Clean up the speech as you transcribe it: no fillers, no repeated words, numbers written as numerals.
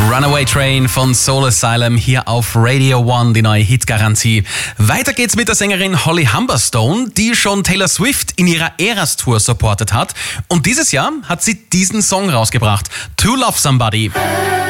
Runaway Train von Soul Asylum hier auf Radio One, die neue Hitgarantie. Weiter geht's mit der Sängerin Holly Humberstone, die schon Taylor Swift in ihrer Eras Tour supportet hat. Und dieses Jahr hat sie diesen Song rausgebracht, To Love Somebody.